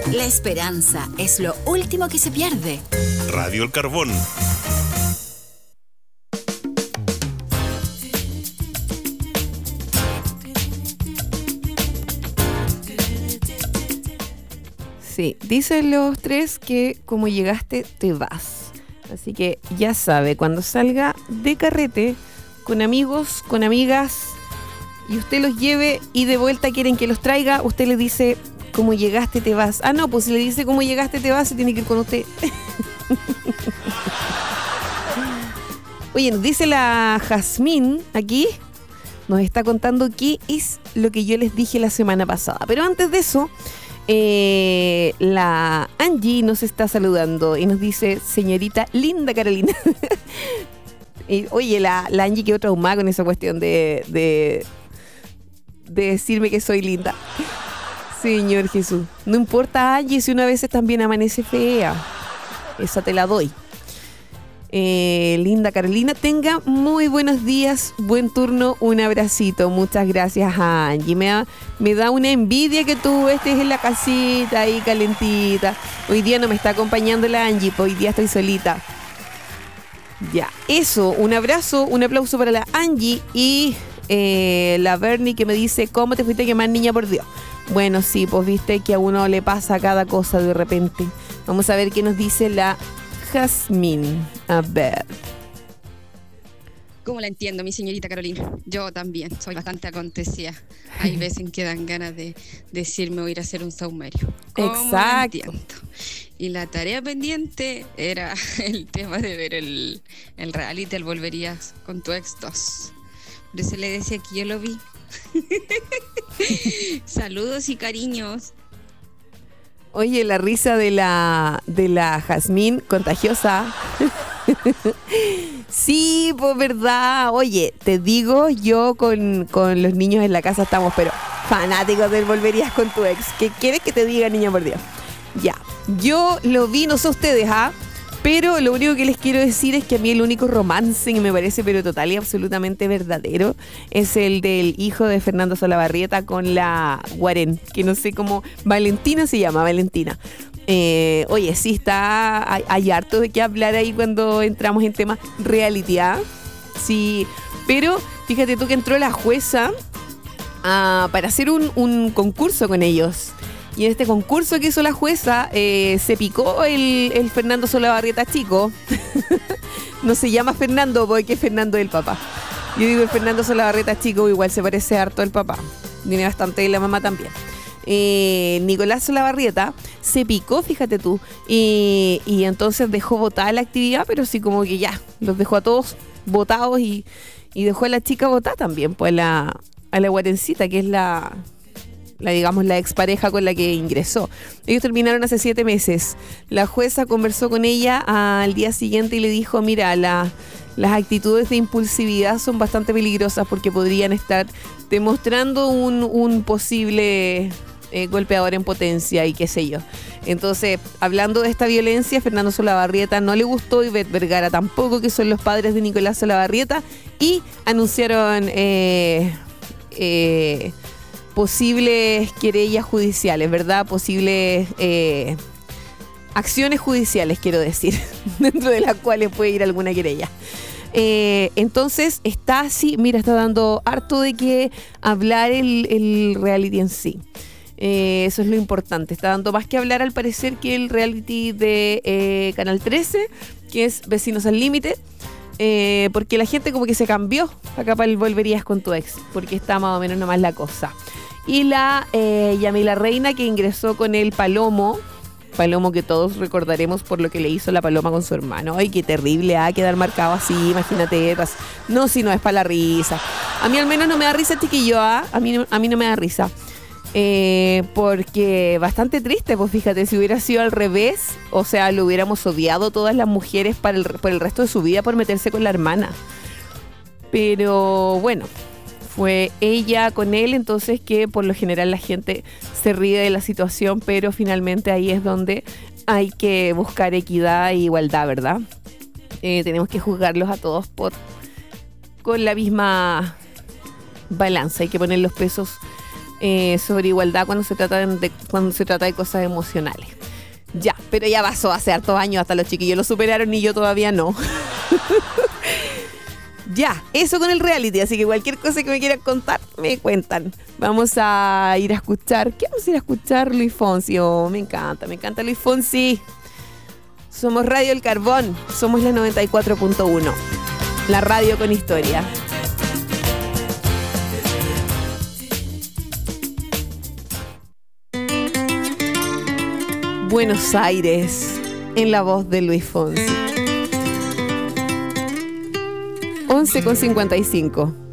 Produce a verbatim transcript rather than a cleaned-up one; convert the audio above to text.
La esperanza es lo último que se pierde. Radio El Carbón. Sí, dicen los tres que como llegaste te vas. Así que ya sabe, cuando salga de carrete con amigos, con amigas y usted los lleve y de vuelta quieren que los traiga, usted le dice como llegaste te vas. Ah, no, pues si le dice como llegaste te vas, se tiene que ir con usted. Oye, nos dice la Jazmín aquí, nos está contando qué es lo que yo les dije la semana pasada. Pero antes de eso, eh, la Angie nos está saludando y nos dice, señorita linda Carolina. Y, oye, la, la Angie quedó traumada con esa cuestión de, de, de decirme que soy linda. Señor Jesús, no importa, Angie, si una vez también amanece fea. Esa te la doy. Eh, linda Carolina, tenga muy buenos días, buen turno, un abracito. Muchas gracias a Angie. Me da, me da una envidia que tú estés en la casita ahí calentita. Hoy día no me está acompañando la Angie, pues hoy día estoy solita. Ya, eso, un abrazo, un aplauso para la Angie y eh, la Bernie que me dice, ¿cómo te fuiste a quemar, niña, por Dios? Bueno, sí, pues viste que a uno le pasa cada cosa de repente. Vamos a ver qué nos dice la Jazmín. A ver. ¿Cómo la entiendo, mi señorita Carolina? Yo también, soy bastante acontecida. Hay veces en que dan ganas de decirme o ir a hacer un saumerio. Exacto. La entiendo. Y la tarea pendiente era el tema de ver el, el reality, el Volverías con tu ex dos. Por eso le decía que yo lo vi. Saludos y cariños. Oye, la risa de la de la Jazmín, contagiosa. Sí, pues verdad. Oye, te digo, yo con, con los niños en la casa estamos, pero fanáticos del Volverías con tu ex. ¿Qué quieres que te diga, niña, por Dios? Ya, yo lo vi, no sé ustedes, ¿ah? Pero lo único que les quiero decir es que a mí el único romance que me parece pero total y absolutamente verdadero es el del hijo de Fernando Solabarrieta con la Guarén, que no sé cómo, Valentina se llama, Valentina. Eh, oye, sí está, hay, hay harto de qué hablar ahí cuando entramos en temas reality, ¿ah? Sí, pero fíjate tú que entró la jueza uh, para hacer un, un concurso con ellos. Y en este concurso que hizo la jueza, eh, se picó el, el Fernando Solabarrieta chico. No se llama Fernando porque es Fernando del papá. Yo digo el Fernando Solabarrieta chico, igual se parece harto al papá. Tiene bastante y la mamá también. Eh, Nicolás Solabarrieta se picó, fíjate tú. Y, y entonces dejó botada la actividad, pero sí como que ya, los dejó a todos botados y, y dejó a la chica botada también, pues a la, a la Guarencita, que es la... la digamos la expareja con la que ingresó. Ellos terminaron hace siete meses. La jueza conversó con ella al día siguiente y le dijo, mira, la, las actitudes de impulsividad son bastante peligrosas porque podrían estar demostrando un, un posible eh, golpeador en potencia y qué sé yo. Entonces, hablando de esta violencia, Fernando Solabarrieta no le gustó y Beth Vergara tampoco, que son los padres de Nicolás Solabarrieta, y anunciaron eh, eh, posibles querellas judiciales, ¿verdad? Posibles eh, acciones judiciales, quiero decir, dentro de las cuales puede ir alguna querella. Eh, entonces, está así, mira, está dando harto de qué hablar el, el reality en sí. Eh, eso es lo importante. Está dando más que hablar, al parecer, que el reality de eh, Canal trece, que es Vecinos al Límite. Eh, porque la gente como que se cambió acá para el Volverías con tu ex, porque está más o menos nomás la cosa. Y la eh, Yamila Reina, que ingresó con el Palomo, Palomo que todos recordaremos por lo que le hizo la Paloma con su hermano. Ay, qué terrible, ah, quedar marcado así, imagínate. No, si no es para la risa. A mí al menos no me da risa, chiquillo, ah, a mí, a mí no me da risa. Eh, porque bastante triste, pues fíjate, si hubiera sido al revés, o sea, lo hubiéramos odiado todas las mujeres para el, por el resto de su vida por meterse con la hermana. Pero bueno, fue ella con él, entonces que por lo general la gente se ríe de la situación, pero finalmente ahí es donde hay que buscar equidad e igualdad, ¿verdad? Eh, tenemos que juzgarlos a todos por con la misma balanza, hay que poner los pesos eh, sobre igualdad cuando se trata de, cuando se trata de cosas emocionales. Ya, pero ya pasó hace hartos años, hasta los chiquillos lo superaron y yo todavía no. Ya, eso con el reality, así que cualquier cosa que me quieran contar, me cuentan. Vamos a ir a escuchar, ¿qué vamos a ir a escuchar? Luis Fonsi, oh, me encanta, me encanta Luis Fonsi. Somos Radio El Carbón, somos la noventa y cuatro punto uno, la radio con historia. Buenos Aires, en la voz de Luis Fonsi. once con cincuenta y cinco.